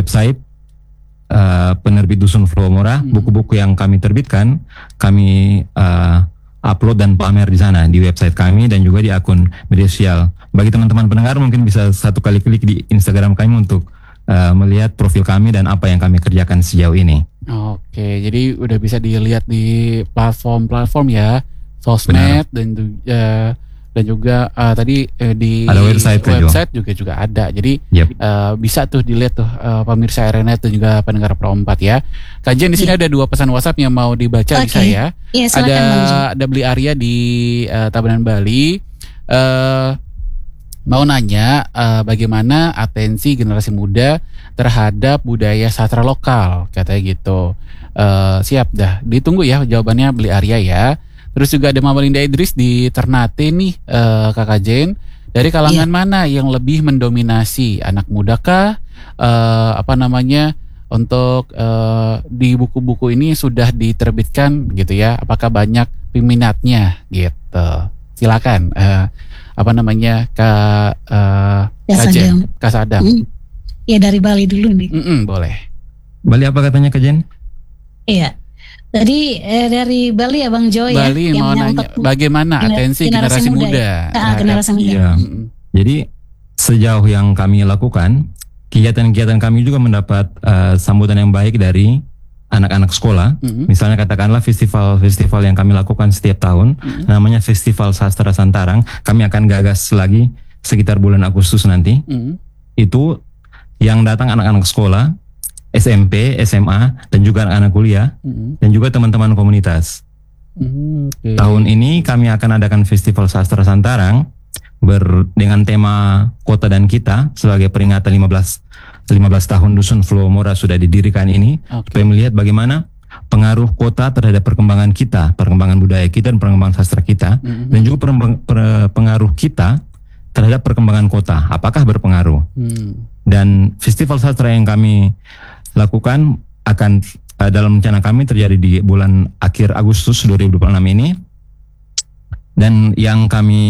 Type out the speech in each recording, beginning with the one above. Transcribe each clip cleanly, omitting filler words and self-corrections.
website penerbit Dusun Flowomora. Buku-buku yang kami terbitkan kami upload dan pamer di sana di website kami dan juga di akun media sosial. Bagi teman-teman pendengar mungkin bisa satu kali klik di Instagram kami untuk melihat profil kami dan apa yang kami kerjakan sejauh ini. Oke, jadi udah bisa dilihat di platform-platform ya, sosmed. Benar. dan juga tadi di ada website juga ada. Jadi bisa tuh dilihat tuh pemirsa RNet dan juga pendengar Pro 4 ya. Kajian di sini ada 2 pesan WhatsApp yang mau dibaca di saya. Ya, ada Beli Arya di Tabanan Bali. Mau nanya bagaimana atensi generasi muda terhadap budaya sastra lokal, katanya gitu. Siap dah, ditunggu ya jawabannya Beli Arya ya. Terus juga ada Mama Linda Idris di Ternate nih, Kakak Jen. Dari kalangan mana yang lebih mendominasi, anak muda kah? Untuk di buku-buku ini sudah diterbitkan gitu ya? Apakah banyak peminatnya gitu? Silakan. Kak Sadam. Ya dari Bali dulu nih. Boleh. Bali apa katanya Kak Jen? Iya. Tadi dari Bali ya Bang Joy ya. Bali mau nanya bagaimana atensi generasi muda. Generasi muda. Iya. Jadi sejauh yang kami lakukan, kegiatan-kegiatan kami juga mendapat sambutan yang baik dari anak-anak sekolah. Misalnya katakanlah festival yang kami lakukan setiap tahun, namanya Festival Sastra Santarang. Kami akan gagas lagi sekitar bulan Agustus nanti. Itu yang datang anak-anak sekolah, SMP, SMA, dan juga anak-anak kuliah, dan juga teman-teman komunitas. Tahun ini kami akan adakan Festival Sastra Santarang dengan tema Kota dan Kita sebagai peringatan 15 tahun Dusun Flowomora sudah didirikan ini, supaya melihat bagaimana pengaruh kota terhadap perkembangan kita, perkembangan budaya kita dan perkembangan sastra kita, dan juga pengaruh kita terhadap perkembangan kota. Apakah berpengaruh? Dan festival sastra yang kami lakukan akan dalam rencana kami terjadi di bulan akhir Agustus 2026 ini. Dan yang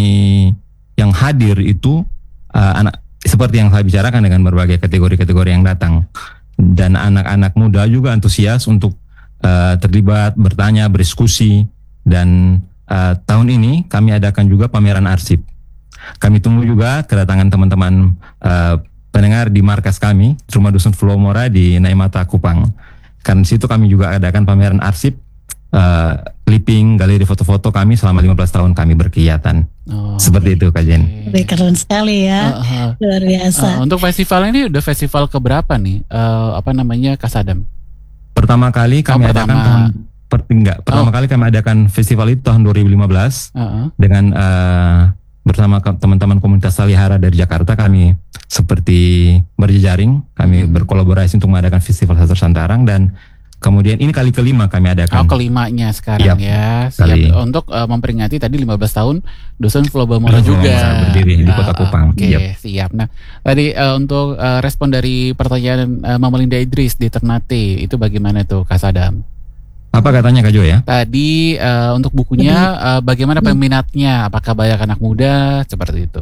hadir itu anak seperti yang saya bicarakan dengan berbagai kategori-kategori yang datang, dan anak-anak muda juga antusias untuk terlibat, bertanya, berdiskusi. Dan tahun ini kami adakan juga pameran arsip. Kami tunggu juga kedatangan teman-teman pendengar di markas kami, Rumah Dusun Flowomora di Naimata Kupang. Karena di situ kami juga adakan pameran arsip, clipping, galeri foto-foto kami selama 15 tahun kami berkegiatan. Seperti itu Kak Jen. Keren sekali ya, luar biasa. Untuk festival ini udah festival keberapa nih? Kak Sadam? Pertama kali kami adakan pertama kali kami adakan festival itu tahun 2015 dengan bersama teman-teman komunitas Salihara dari Jakarta. Kami seperti berjejaring, kami berkolaborasi untuk mengadakan festival sastra Santarang, dan kemudian ini kali kelima kami adakan. Kelimanya sekarang ya. Siap untuk memperingati tadi 15 tahun Dusun Flowomora juga berdiri di Kota Kupang. Siap. Nah, tadi untuk respon dari pertanyaan Mama Linda Idris di Ternate itu bagaimana tuh Kak Sadam? Apa katanya Kak Jo ya? Tadi untuk bukunya bagaimana peminatnya? Apakah banyak anak muda seperti itu?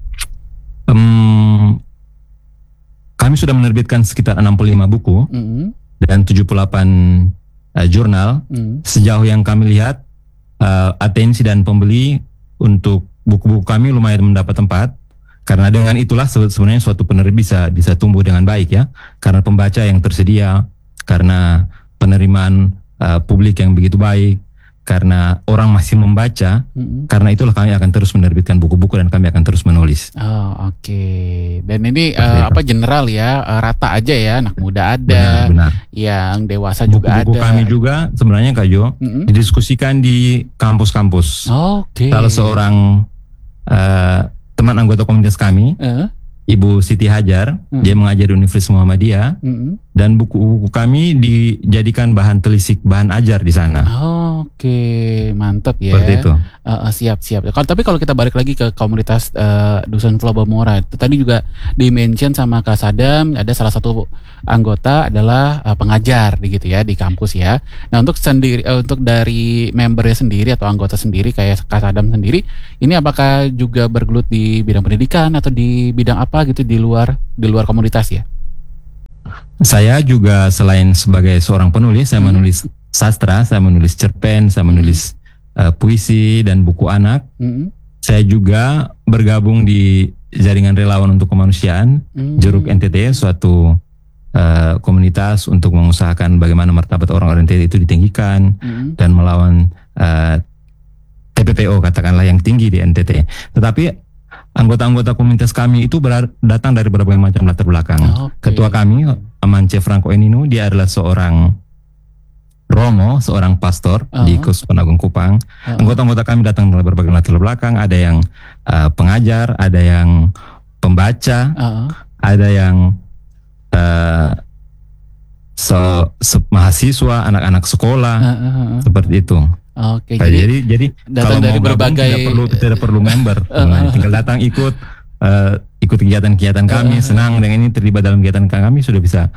Kami sudah menerbitkan sekitar 65 buku dan 78 jurnal. Sejauh yang kami lihat, atensi dan pembeli untuk buku-buku kami lumayan mendapat tempat. Karena dengan itulah sebenarnya suatu penerbit bisa tumbuh dengan baik ya. Karena pembaca yang tersedia, karena penerimaan publik yang begitu baik, karena orang masih membaca, karena itulah kami akan terus menerbitkan buku-buku dan kami akan terus menulis. Dan ini general ya, rata aja ya, anak muda ada, benar. Yang dewasa juga ada. Buku kami juga sebenarnya Kak Jo didiskusikan di kampus-kampus. Salah seorang teman anggota komunitas kami, Ibu Siti Hajar, dia mengajar di Universitas Muhammadiyah, dan buku-buku kami dijadikan bahan telisik, bahan ajar di sana. Mantap ya. Seperti itu. Siap. Tapi kalau kita balik lagi ke komunitas Dusun Flowomora, itu tadi juga di-mention sama Kak Sadam, ada salah satu anggota adalah pengajar gitu ya di kampus ya. Nah, untuk dari membernya sendiri atau anggota sendiri kayak Kak Sadam sendiri, ini apakah juga bergelut di bidang pendidikan atau di bidang apa gitu di luar komunitas ya? Saya juga selain sebagai seorang penulis, saya menulis sastra, saya menulis cerpen, saya menulis puisi dan buku anak. Saya juga bergabung di Jaringan Relawan untuk Kemanusiaan, Jeruk NTT, suatu komunitas untuk mengusahakan bagaimana martabat orang-orang NTT itu ditinggikan dan melawan TPPO katakanlah yang tinggi di NTT. Tetapi anggota-anggota komunitas kami itu datang dari berbagai macam latar belakang. Ketua kami, Amance Franco Enino, dia adalah seorang Romo, seorang pastor di Keuskupan Agung Kupang. Anggota-anggota kami datang dari berbagai latar belakang. Ada yang pengajar, ada yang pembaca, ada yang mahasiswa, anak-anak sekolah, seperti itu. Oke, jadi datang dari berbagai tidak perlu member, tinggal datang ikut kegiatan-kegiatan kami, senang dengan ini, terlibat dalam kegiatan kami, sudah bisa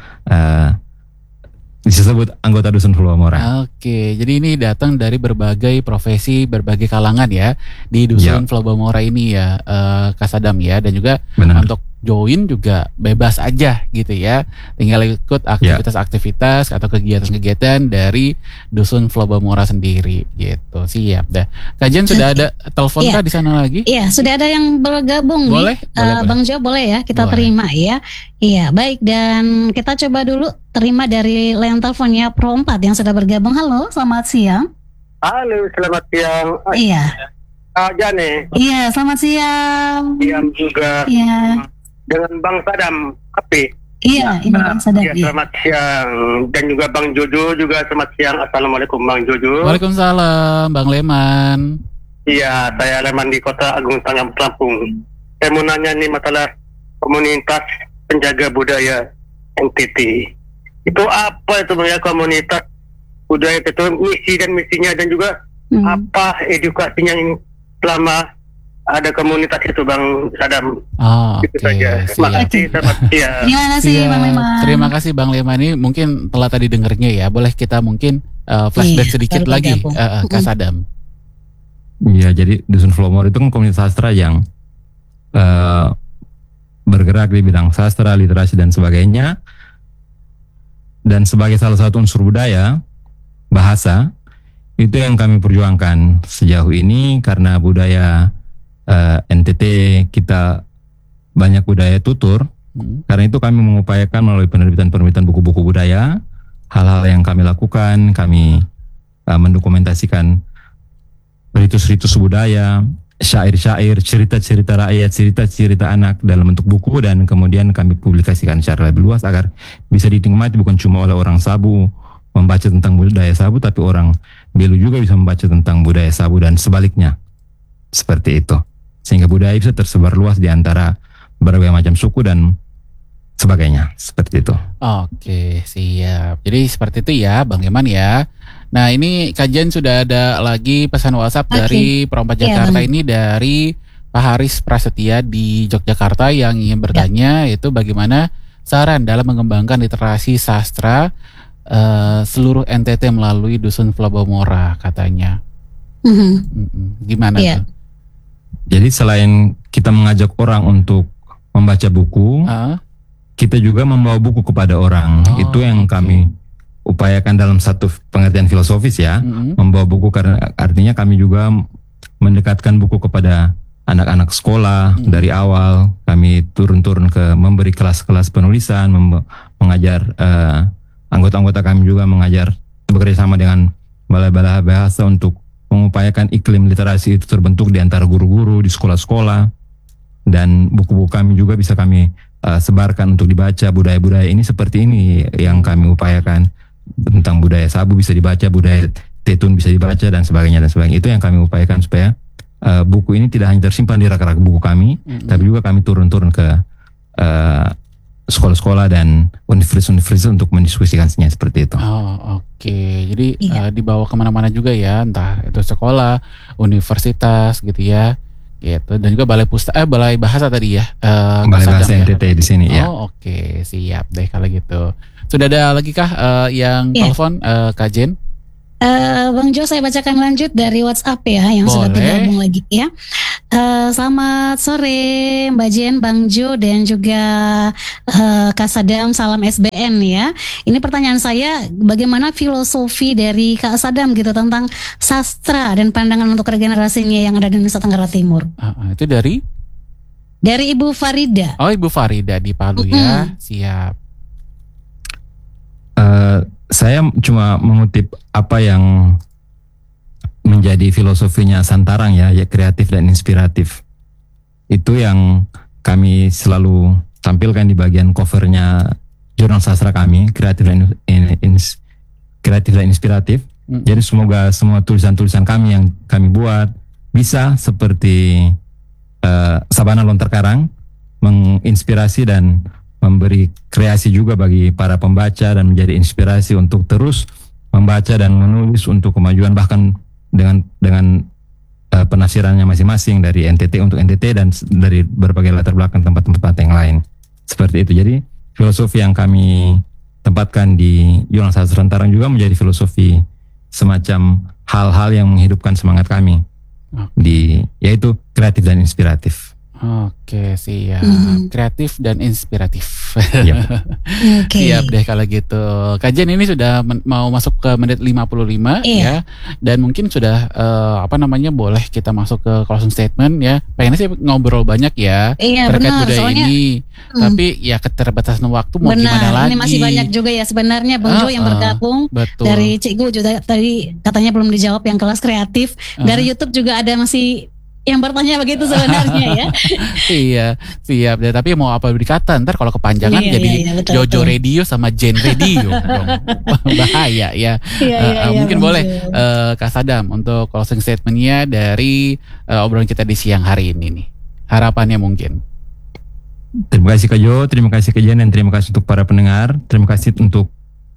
disebut anggota Dusun Pulau Mora. Oke, jadi ini datang dari berbagai profesi, berbagai kalangan ya di Dusun Pulau Mora ini ya, Kasadam ya, dan juga untuk join juga bebas aja gitu ya, tinggal ikut aktivitas-aktivitas atau kegiatan-kegiatan dari Dusun Flobamora sendiri gitu. Siap dah. Kajian sudah ada telepon kah di sana lagi? Iya, sudah ada yang bergabung boleh, nih. boleh. Bang Jo boleh ya kita terima ya. Iya, baik, dan kita coba dulu terima dari line teleponnya Pro 4 yang sudah bergabung. Halo, selamat siang. Halo, selamat siang. Iya. Jane. Iya, selamat siang. Siang juga. Iya. Dengan Bang Sadam, Api. Iya, ini Bang Sadam. Ya, selamat siang. Dan juga Bang Jojo juga selamat siang. Assalamualaikum Bang Jojo. Waalaikumsalam Bang Leman. Iya, saya Leman di Kota Agung Tanjung Lampung. Saya mau nanya nih masalah komunitas penjaga budaya NTT. Itu apa itu Bang ya, komunitas budaya itu, misi dan misinya, dan juga apa edukasinya yang selama ada komunitas itu Bang Sadam. Itu saja. Terima kasih. Selamat siang. Terima kasih Bang Leman. Terima kasih Bang Leman. Ini mungkin telah tadi dengarnya ya. Boleh kita mungkin flashback sedikit lagi Kak Sadam. Iya, jadi Dusun Flomor itu kan komunitas sastra yang bergerak di bidang sastra, literasi dan sebagainya. Dan sebagai salah satu unsur budaya, bahasa, itu yang kami perjuangkan sejauh ini, karena budaya NTT kita banyak budaya tutur. Karena itu kami mengupayakan melalui penerbitan buku-buku budaya, hal-hal yang kami lakukan, kami mendokumentasikan ritus-ritus budaya, syair-syair, cerita-cerita rakyat, cerita-cerita anak dalam bentuk buku, dan kemudian kami publikasikan secara lebih luas agar bisa dinikmati bukan cuma oleh orang Sabu membaca tentang budaya Sabu, tapi orang Belu juga bisa membaca tentang budaya Sabu dan sebaliknya. Seperti itu. Sehingga budaya bisa tersebar luas di antara berbagai macam suku dan sebagainya. Seperti itu. Oke, siap. Jadi seperti itu ya Bang Leman ya. Nah, ini kajian sudah ada lagi pesan WhatsApp dari Perompak Jakarta ini dari Pak Haris Prasetya di Yogyakarta yang ingin bertanya itu bagaimana saran dalam mengembangkan literasi sastra seluruh NTT melalui Dusun Flobamora katanya. Gimana tuh? Jadi selain kita mengajak orang untuk membaca buku, kita juga membawa buku kepada orang. Itu yang kami upayakan dalam satu pengertian filosofis ya. Membawa buku karena artinya kami juga mendekatkan buku kepada anak-anak sekolah. Dari awal kami turun-turun ke memberi kelas-kelas penulisan, mengajar anggota-anggota kami juga mengajar bekerja sama dengan balai-balai bahasa untuk mengupayakan iklim literasi itu terbentuk di antara guru-guru di sekolah-sekolah, dan buku-buku kami juga bisa kami sebarkan untuk dibaca. Budaya-budaya ini seperti ini yang kami upayakan, tentang budaya Sabu bisa dibaca, budaya Tetun bisa dibaca dan sebagainya. Itu yang kami upayakan supaya buku ini tidak hanya tersimpan di rak-rak buku kami, tapi juga kami turun-turun ke sekolah-sekolah dan universitas untuk mendiskusikannya seperti itu. Oke. Jadi dibawa kemana-mana juga ya, entah itu sekolah, universitas gitu ya, gitu. Dan juga balai bahasa tadi ya. Balai bahasa NTT di sini ya. Oke, siap deh kalau gitu. Sudah ada lagi kah yang telepon Kak Jen? Bang Jo, saya bacakan lanjut dari WhatsApp ya yang sudah bergabung lagi ya. Selamat sore Mbak Jen, Bang Jo, dan juga Kak Sadam, salam SBN ya. Ini pertanyaan saya, bagaimana filosofi dari Kak Sadam gitu tentang sastra dan pandangan untuk regenerasinya yang ada di Nusa Tenggara Timur? Itu dari Ibu Farida. Oh, Ibu Farida di Palu ya, siap. Saya cuma mengutip apa yang menjadi filosofinya Santarang ya kreatif dan inspiratif. Itu yang kami selalu tampilkan di bagian covernya jurnal sastra kami, kreatif dan inspiratif. Jadi semoga semua tulisan-tulisan kami yang kami buat bisa seperti Sabana Lontar Karang, menginspirasi dan memberi kreasi juga bagi para pembaca dan menjadi inspirasi untuk terus membaca dan menulis untuk kemajuan, bahkan dengan penafsirannya masing-masing dari NTT untuk NTT dan dari berbagai latar belakang tempat-tempat yang lain. Seperti itu. Jadi filosofi yang kami tempatkan di Jurnal Sastra Santarang juga menjadi filosofi semacam hal-hal yang menghidupkan semangat kami yaitu kreatif dan inspiratif. Oke, siap. Kreatif dan inspiratif. Siap deh kalau gitu. Kajian ini sudah mau masuk ke menit 55 ya. Dan mungkin sudah boleh kita masuk ke closing statement ya. Pengennya sih ngobrol banyak ya terkait budaya ini. Tapi ya keterbatasan waktu mau gimana lagi. Ini masih banyak juga ya sebenarnya Bang Jo yang bergabung. Betul. Dari Cikgu juga tadi katanya belum dijawab yang kelas kreatif. Dari YouTube juga ada masih yang bertanya begitu sebenarnya ya. Iya, siap deh. Tapi mau apa dikata ntar kalau kepanjangan betul, Jojo Radio sama Jen Radio dong. Bahaya ya. Mungkin boleh Kak Sadam untuk closing statementnya dari obrolan kita di siang hari ini nih. Harapannya mungkin. Terima kasih Kak Jo, terima kasih Kak Jen, dan terima kasih untuk para pendengar. Terima kasih untuk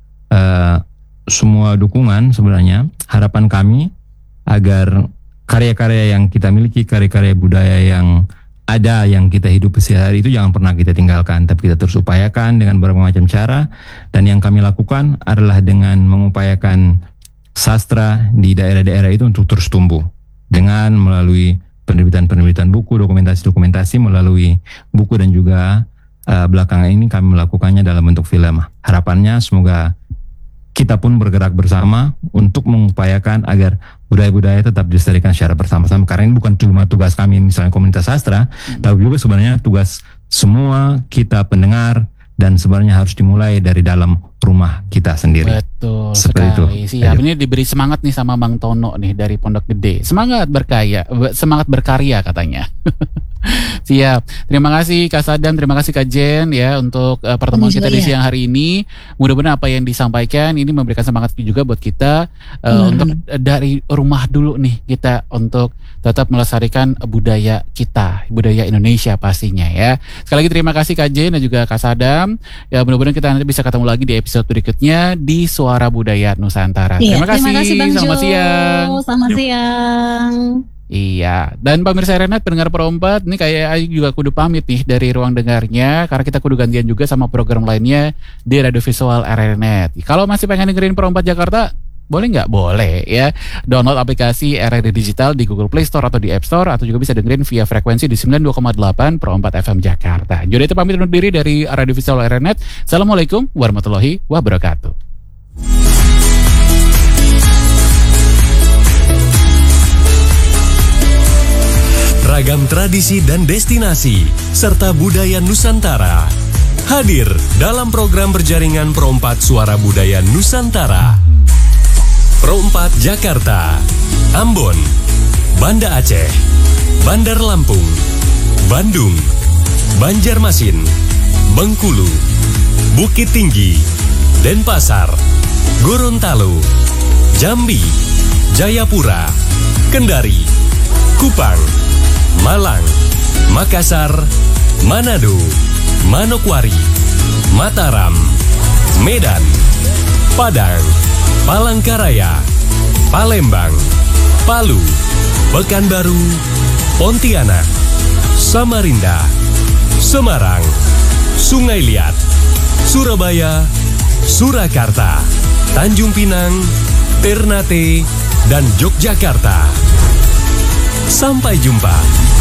semua dukungan sebenarnya. Harapan kami agar karya-karya yang kita miliki, karya-karya budaya yang ada, yang kita hidup sehari itu jangan pernah kita tinggalkan, tapi kita terus upayakan dengan berbagai macam cara. Dan yang kami lakukan adalah dengan mengupayakan sastra di daerah-daerah itu untuk terus tumbuh dengan melalui penerbitan buku, dokumentasi, melalui buku, dan juga belakangan ini kami melakukannya dalam bentuk film. Harapannya semoga kita pun bergerak bersama untuk mengupayakan agar budaya-budaya tetap dilestarikan secara bersama-sama. Karena ini bukan cuma tugas kami misalnya komunitas sastra, tapi juga sebenarnya tugas semua kita pendengar, dan sebenarnya harus dimulai dari dalam rumah kita sendiri. Betul seperti sekali. Itu. Siap. Ini diberi semangat nih sama Bang Tono nih dari Pondok Gede. Semangat berkarya katanya. Siap. Terima kasih Kak Sadam, terima kasih Kak Jen ya untuk pertemuan kita di siang hari ini. Mudah-mudahan apa yang disampaikan ini memberikan semangat juga buat kita untuk dari rumah dulu nih kita untuk tetap melestarikan budaya kita, budaya Indonesia pastinya ya. Sekali lagi terima kasih Kak Jen dan juga Kak Sadam. Ya mudah-mudahan kita nanti bisa ketemu lagi di episode berikutnya di Suara Budaya Nusantara. Terima kasih Bang Selamat Jo. siang. Selamat siang. Iya, dan pemirsa RNet pendengar Perompat, ini kayak Ayu juga kudu pamit nih dari ruang dengarnya karena kita kudu gantian juga sama program lainnya di Radio Visual RNet. Kalau masih pengen dengerin Perompat Jakarta, boleh nggak? Boleh ya. Download aplikasi RRD Digital di Google Play Store atau di App Store, atau juga bisa dengerin via frekuensi di 92,8 Perompat FM Jakarta. Jadi itu pamit undur diri dari Radio Visual RNet. Assalamualaikum warahmatullahi wabarakatuh. Ragam tradisi dan destinasi serta budaya Nusantara hadir dalam program berjaringan Perompat Suara Budaya Nusantara. Perompat Jakarta, Ambon, Banda Aceh, Bandar Lampung, Bandung, Banjarmasin, Bengkulu, Bukit Tinggi, Denpasar, Gorontalo, Jambi, Jayapura, Kendari, Kupang, Malang, Makassar, Manado, Manokwari, Mataram, Medan, Padang, Palangkaraya, Palembang, Palu, Pekanbaru, Pontianak, Samarinda, Semarang, Sungai Liat, Surabaya, Surakarta, Tanjung Pinang, Ternate, dan Yogyakarta. Sampai jumpa.